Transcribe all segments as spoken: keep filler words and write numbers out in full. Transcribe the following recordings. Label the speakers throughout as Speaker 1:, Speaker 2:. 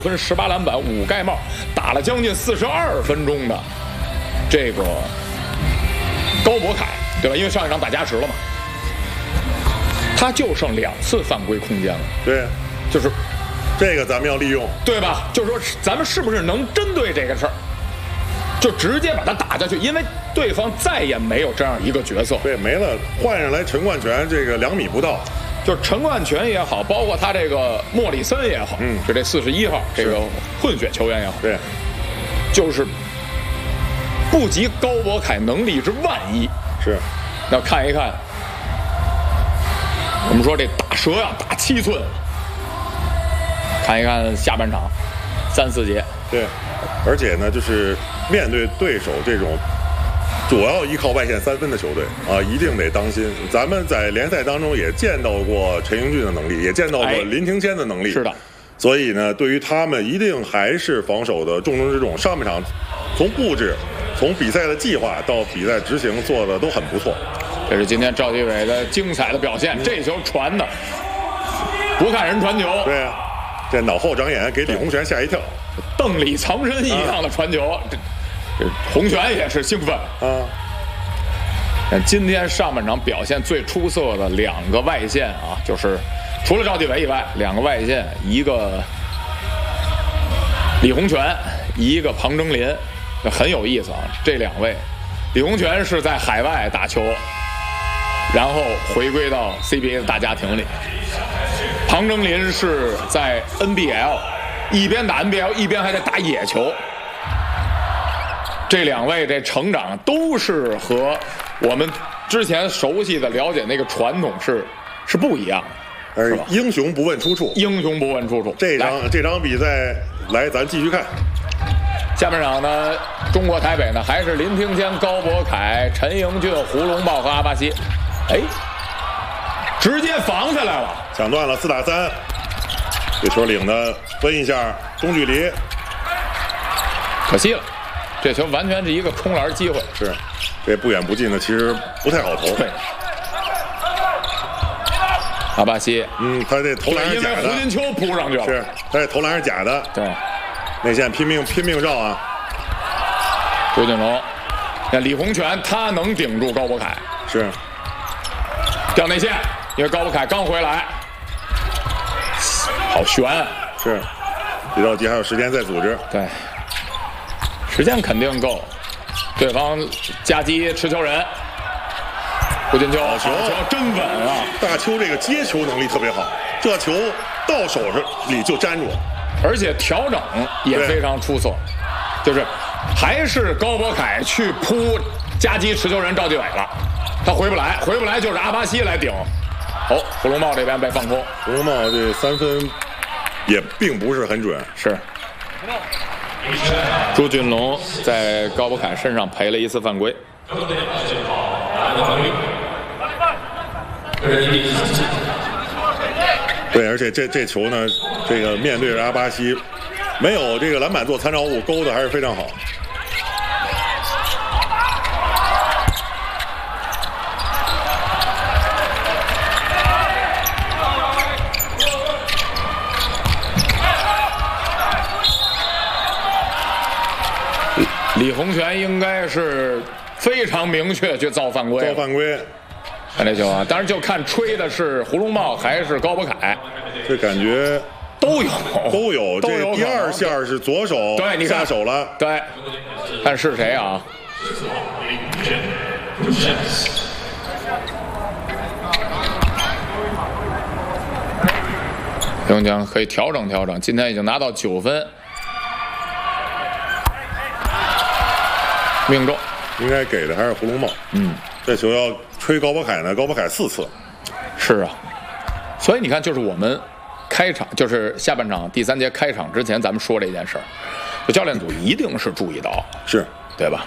Speaker 1: 分十八篮板五盖帽，打了将近四十二分钟的这个高博凯，对吧？因为上一场打加时了嘛，他就剩两次犯规空间了。
Speaker 2: 对，
Speaker 1: 就是
Speaker 2: 这个咱们要利用，
Speaker 1: 对吧？就是说，咱们是不是能针对这个事儿，就直接把他打下去？因为对方再也没有这样一个角色。
Speaker 2: 对，没了，换上来陈冠泉这个两米不到。
Speaker 1: 就是陈冠泉也好，包括他这个莫里森也好，嗯，就这四十一号这个混血球员也好，
Speaker 2: 对，
Speaker 1: 就是不及高博凯能力之万一。
Speaker 2: 是，
Speaker 1: 那看一看，我们说这打蛇呀、啊，打七寸，看一看下半场三四节，
Speaker 2: 对，而且呢，就是面对对手这种主要依靠外线三分的球队啊，一定得当心。咱们在联赛当中也见到过陈英俊的能力，也见到过林庭谦的能力。
Speaker 1: 哎、是的，
Speaker 2: 所以呢，对于他们一定还是防守的重中之重。上半场从布置、从比赛的计划到比赛执行做的都很不错。
Speaker 1: 这是今天赵继伟的精彩的表现。嗯、这球传的不看人传球，
Speaker 2: 对啊，这脑后长眼，给李洪权吓一跳，
Speaker 1: 邓里藏身一样的传球。啊洪泉也是兴奋啊！今天上半场表现最出色的两个外线啊，就是除了赵继伟以外，两个外线，一个李洪权，一个庞征林，很有意思啊。这两位，李洪权是在海外打球，然后回归到 C B A 的大家庭里；庞征林是在 N B L， 一边打 N B L 一边还在打野球。这两位这成长都是和我们之前熟悉的了解那个传统是是不一样的，
Speaker 2: 而英雄不问出处，
Speaker 1: 英雄不问出处。
Speaker 2: 这场这场比赛来，咱继续看。
Speaker 1: 下半场呢，中国台北呢还是林庭谦、高博凯、陈英俊、胡龙茂和阿巴西，哎，直接防下来了，
Speaker 2: 抢断了，四打三，这球领的分一下中距离，
Speaker 1: 可惜了。这球完全是一个冲篮机会，
Speaker 2: 是，这不远不近的，其实不太好投。
Speaker 1: 对，阿巴西，
Speaker 2: 嗯，他这投篮是假的，
Speaker 1: 因为胡金秋扑上去了，
Speaker 2: 是，他这投篮是假的，
Speaker 1: 对，
Speaker 2: 内线拼命拼命绕啊。
Speaker 1: 周俊龙，那李洪权他能顶住高博凯，
Speaker 2: 是，
Speaker 1: 掉内线，因为高博凯刚回来，好悬，
Speaker 2: 是，比较急，还有时间再组织，
Speaker 1: 对。时间肯定够，对方夹击持球人，胡金秋，好球，真稳啊！
Speaker 2: 大邱这个接球能力特别好，这球到手里就粘住，
Speaker 1: 而且调整也非常出色，就是还是高博凯去扑夹击持球人赵继伟了，他回不来，回不来就是阿巴西来顶。哦，胡龙茂这边被放空，
Speaker 2: 胡龙茂这三分也并不是很准，
Speaker 1: 是。朱俊龙在高博凯身上赔了一次犯规。
Speaker 2: 对，而且这这球呢，这个面对着阿巴西，没有这个篮板做参照物，勾的还是非常好。
Speaker 1: 李洪权应该是非常明确去造犯规，
Speaker 2: 造犯规。
Speaker 1: 看这球啊，当然就看吹的是胡龙茂还是高博凯，
Speaker 2: 这感觉
Speaker 1: 都有，
Speaker 2: 都有。这第二下是左手，
Speaker 1: 对，你
Speaker 2: 下手了，
Speaker 1: 对，看是谁啊？李洪权可以调整调整，今天已经拿到九分。命中，
Speaker 2: 应该给的还是胡龙茂。嗯，这球要吹高博凯呢，高博凯四次。
Speaker 1: 是啊，所以你看，就是我们开场，就是下半场第三节开场之前，咱们说这件事儿，就教练组一定是注意到，
Speaker 2: 是
Speaker 1: 对吧？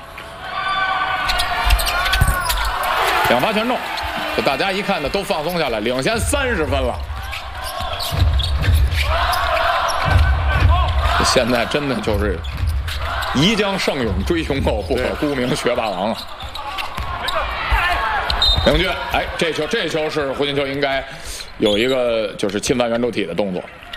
Speaker 1: 两发全中，就大家一看呢都放松下来，领先三十分了。现在真的就是。宜将胜勇追雄寇，不可沽名学霸王啊！林俊，哎，这球这球是胡金秋应该有一个就是侵犯圆柱体的动作，